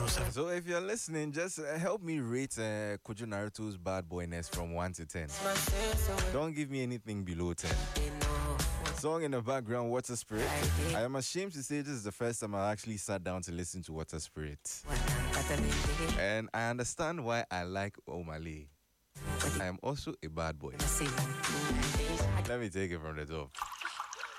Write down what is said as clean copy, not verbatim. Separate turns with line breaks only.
So if you're listening, just help me rate Kojo Naruto's bad boyness from 1 to 10. Don't give me anything below 10. Song in the background, Water Spirit. I am ashamed to say this is the first time I actually sat down to listen to Water Spirit. And I understand why I like Omale. I am also a bad boy. Let me take it from the top.